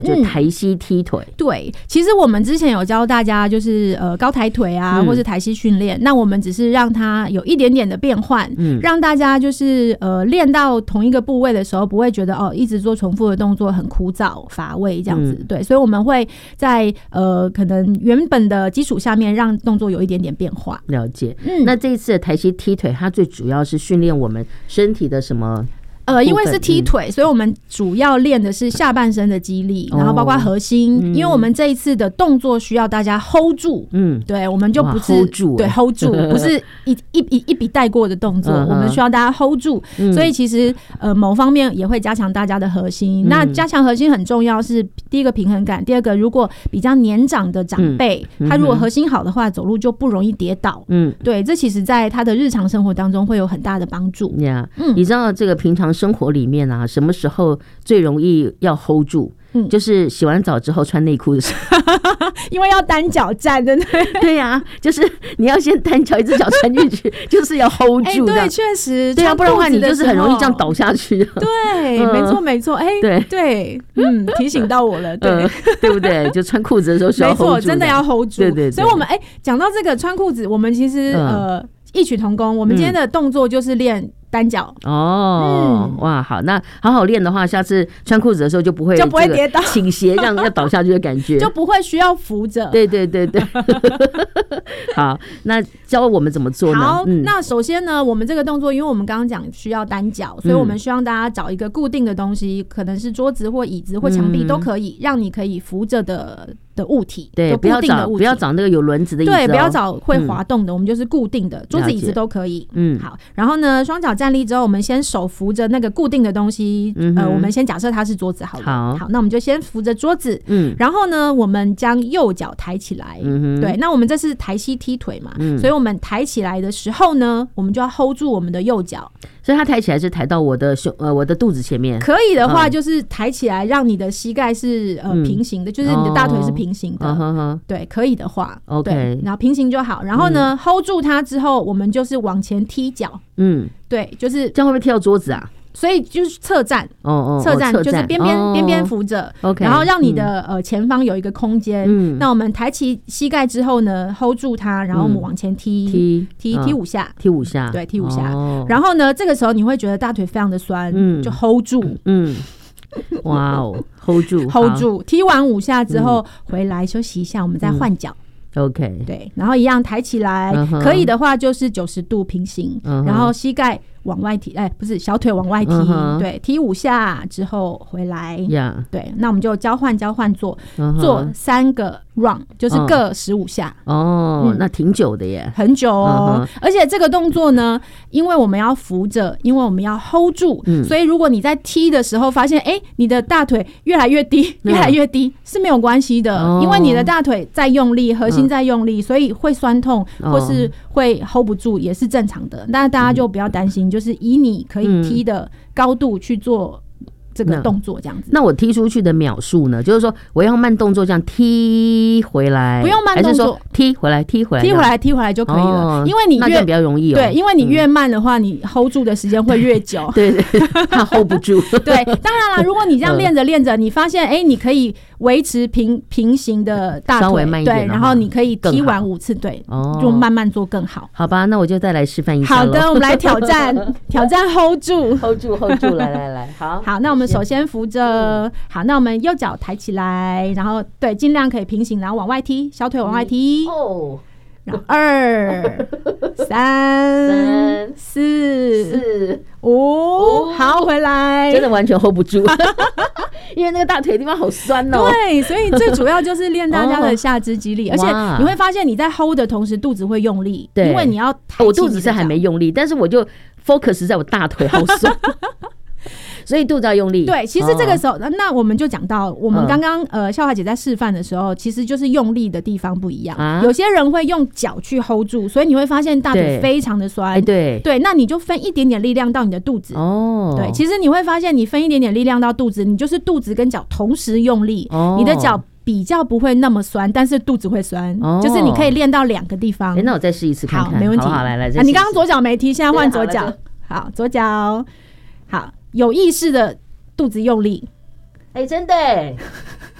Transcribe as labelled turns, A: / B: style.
A: 就台膝踢腿。
B: 对，其实我们之前有教大家就是高抬腿啊，或是台膝训练，那我们只是让它有一点点的变换，让大家就是练到同一个部位的时候，不会觉得一直做重复的动作很枯燥乏味这样子。对，所以我们会在可能原本的基础下面让动作有一点点变化。
A: 了解。那这一次的台膝踢腿，它最主要是训练我们身体的什么？
B: 因为是踢腿，所以我们主要练的是下半身的肌力，然后包括核心。因为我们这一次的动作需要大家 hold 住，对，我们就不是
A: hold 住，
B: 对 hold 住，不是一笔带过的动作，我们需要大家 hold 住。所以其实某方面也会加强大家的核心。那加强核心很重要，是第一个平衡感，第二个如果比较年长的长辈，他如果核心好的话，走路就不容易跌倒。对，这其实在他的日常生活当中会有很大的帮助。
A: 你知道这个平常生活里面啊，什么时候最容易要 hold 住？就是洗完澡之后穿内裤的时候，
B: 因为要单脚站，对不对？
A: 对呀，就是你要先单脚一只脚穿进去，就是要 hold 住的。
B: 对，确实，
A: 对啊，不然的话你就是很容易这样倒下去。
B: 对，没错，没错。对，提醒到我了，对，
A: 对不对？就穿裤子的时候需要 hold 住，
B: 没错，真的要 hold 住。
A: 对。
B: 所以我们讲到这个穿裤子，我们其实异曲同工。我们今天的动作就是练单脚。
A: 哇，好，那好好练的话，下次穿裤子的时候就不会跌倒，倾斜这样要倒下去的感觉，
B: 就不会需要扶着。
A: 对。好，那教我们怎么做呢？
B: 好，那首先呢，我们这个动作，因为我们刚刚讲需要单脚，所以我们希望大家找一个固定的东西，可能是桌子或椅子或墙壁都可以，让你可以扶着的物体。
A: 对，不要找那个有轮子的椅子。
B: 对，不要找会滑动的，我们就是固定的桌子椅子都可以。好，然后呢，双脚站立之后，我们先手扶着那个固定的东西。我们先假设它是桌子好了。好，那我们就先扶着桌子。然后呢，我们将右脚抬起来。对，那我们这是台膝踢腿嘛，所以我们抬起来的时候呢，我们就要 hold 住我们的右脚。
A: 所以它抬起来是抬到我的肚子前面。
B: 可以的话，就是抬起来，让你的膝盖是平行的，就是你的大腿是平行的。对，可以的话
A: ，OK，
B: 然后平行就好。然后呢，hold 住它之后，我们就是往前踢脚。对，就是
A: 这样会不会踢到桌子啊？
B: 所以就是侧站，侧站就是边边扶着，然后让你的前方有一个空间。那我们抬起膝盖之后呢 ，hold 住它，然后我们往前踢5下，对，踢5下。然后呢，这个时候你会觉得大腿非常的酸，就 hold 住，
A: 哇哦 ，hold 住，
B: 踢完5下之后回来休息一下，我们再换脚。
A: OK，
B: 对，然后一样抬起来，可以的话就是90度平行，然后膝盖往外踢，不是小腿往外踢，对，踢5下之后回来，对，那我们就交换做3个 round， 就是各15下。
A: 那挺久的耶，
B: 很久哦。而且这个动作呢，因为我们要扶着，因为我们要 hold 住，所以如果你在踢的时候发现，你的大腿越来越低是没有关系的，因为你的大腿在用力，核心在用力，所以会酸痛或是会 hold 不住也是正常的。但大家就不要担心，就是以你可以踢的高度去做这个动作，这样子。
A: 那我踢出去的秒数呢？就是说我要慢动作这样踢回来，
B: 不用慢动作，
A: 踢回来就可以了。 因为你那这样比较容易。
B: 对，因为你越慢的话，你 hold 住的时间会越久。
A: 对，他 hold 不住。
B: 对，当然啦，如果你这样练着，你发现你可以维持平行的大腿，
A: 稍微慢一点，
B: 对，然后你可以踢完5次，对，就慢慢做更好。
A: 好吧，那我就再来示范一下。
B: 好的，我们来挑战 hold 住，
A: 来，
B: 好，那我们首先扶着，好，那我们右脚抬起来，然后对，尽量可以平行，然后往外踢，小腿往外踢。然后2、3、4、5，好，回来，
A: 真的完全 hold 不住，因为那个大腿地方好酸哦。
B: 对，所以最主要就是练大家的下肢肌力，而且你会发现你在 hold 的同时，肚子会用力，因为你要抬起。
A: 我肚子是还没用力，但是我就 focus 在我大腿，好酸。所以肚子要用力。
B: 对，其实这个时候，那我们就讲到，我们刚刚笑华姐在示范的时候，其实就是用力的地方不一样。有些人会用脚去 hold 住，所以你会发现大腿非常的酸。对，那你就分一点点力量到你的肚子。对，其实你会发现，你分一点点力量到肚子，你就是肚子跟脚同时用力，你的脚比较不会那么酸，但是肚子会酸，就是你可以练到2个地方。
A: 那我再试一次看看。
B: 好，没问题。
A: 好，来，
B: 你刚刚左脚没踢，现在换左脚。好，左脚，好。有意识的肚子用力，
A: 真的